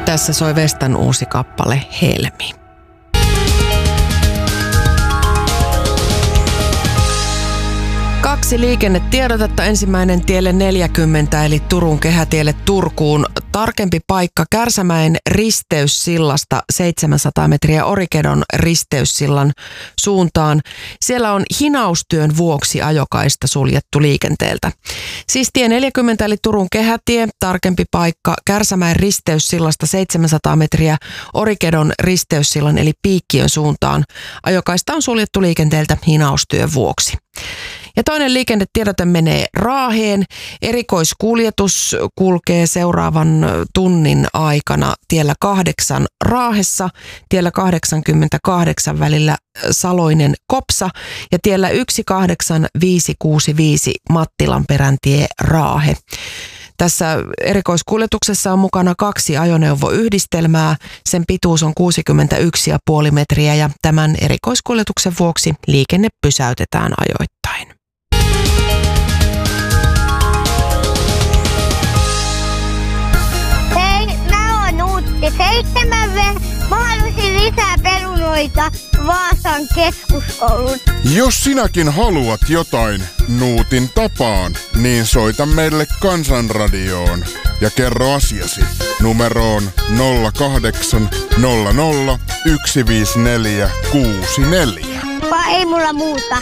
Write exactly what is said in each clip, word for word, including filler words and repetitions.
Tässä soi Vestan uusi kappale Helmi. Kaksi liikennetiedotetta. Ensimmäinen tielle neljäkymmentä eli Turun kehätielle Turkuun. Tarkempi paikka Kärsämäen risteyssillasta seitsemänsataa metriä Orikedon risteyssillan suuntaan. Siellä on hinaustyön vuoksi ajokaista suljettu liikenteeltä. Siis tie neljäkymmentä eli Turun kehätie. Tarkempi paikka Kärsämäen risteyssillasta seitsemänsataa metriä Orikedon risteyssillan eli Piikkiön suuntaan. Ajokaista on suljettu liikenteeltä hinaustyön vuoksi. Ja toinen liikennetiedote menee Raaheen. Erikoiskuljetus kulkee seuraavan tunnin aikana tiellä kahdeksan Raahessa, tiellä kahdeksankymmentäkahdeksan välillä Saloinen Kopsa ja tiellä yksi kahdeksan viisi kuusi viisi Mattilanperäntie Raahe. Tässä erikoiskuljetuksessa on mukana kaksi ajoneuvoyhdistelmää. Sen pituus on kuusikymmentäyksi pilkku viisi metriä ja tämän erikoiskuljetuksen vuoksi liikenne pysäytetään ajoittain. Hei, mä oon Nuutti seitsemän V. Mä haluaisin lisää perunoita Vaasan keskuskoulun. Jos sinäkin haluat jotain Nuutin tapaan, niin soita meille Kansanradioon ja kerro asiasi numeroon nolla kahdeksan nolla nolla yksi viisi neljä kuusi neljä. Vai ei mulla muuta.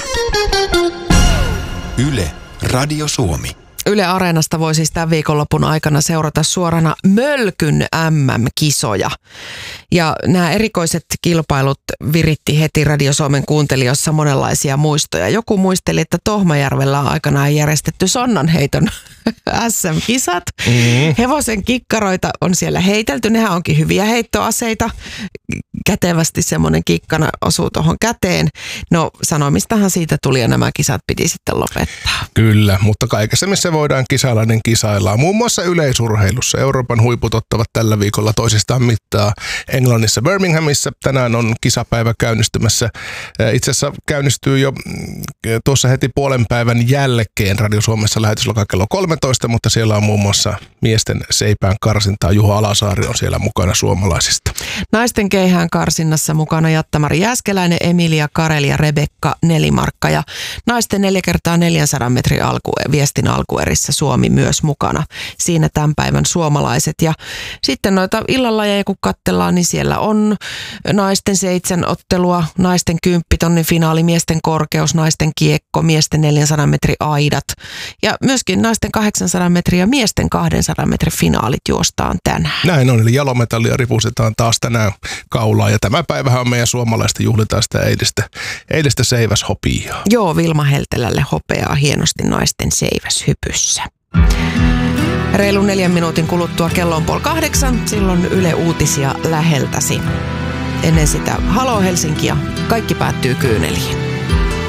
Yle, Radio Suomi. Yle Areenasta voi siis tämän viikonlopun aikana seurata suorana Mölkyn äm äm-kisoja. Ja nämä erikoiset kilpailut viritti heti Radio Suomen kuuntelijoissa monenlaisia muistoja. Joku muisteli, että Tohmajärvellä on aikanaan järjestetty sonnanheiton äs äm-kisat. Mm. Hevosen kikkaroita on siellä heitelty. Nehän onkin hyviä heittoaseita. Kätevästi semmoinen kikkana osuu tuohon käteen. No sanomistahan siitä tuli ja nämä kisat piti sitten lopettaa. Kyllä, mutta kaikessa missä voidaan kisailla, niin kisaillaan. Muun muassa yleisurheilussa. Euroopan huiput ottavat tällä viikolla toisistaan mittaa Englannissa Birminghamissa. Tänään on kisapäivä käynnistymässä. Itse asiassa käynnistyy jo tuossa heti puolen päivän jälkeen Radio Suomessa lähetys alkaa kello kolmetoista, mutta siellä on muun muassa miesten seipään karsintaa. Juho Alasaari on siellä mukana suomalaisista. Naisten keihään karsinnassa mukana Jatta-Mari Jääskeläinen, Emilia Kareli ja Rebekka Nelimarkka. Ja naisten neljä kertaa neljänsadan metrin alku, viestin alkuerissä Suomi myös mukana. Siinä tämän päivän suomalaiset. Ja sitten noita illanlajeja kun katsellaan, niin siellä on naisten seitsemän ottelua, naisten kymppitonnin finaali, miesten korkeus, naisten kiekko, miesten neljänsadan metrin aidat. Ja myöskin naisten kahdeksansadan metrin ja miesten kahdensadan metrin finaalit juostaan tänään. Näin on, eli jalometallia ripustetaan taas tänään kaulaa. Ja tämä päivähän on meidän suomalaista juhlitaan sitä eilistä, eilistä seiväshopiaa. Joo, Vilma Heltelälle hopeaa hienosti naisten seiväshypyssä. Reilun neljän minuutin kuluttua kello on puoli kahdeksan, silloin Yle Uutisia läheltäsi. Ennen sitä Halo Helsinki ja kaikki päättyy kyyneliin.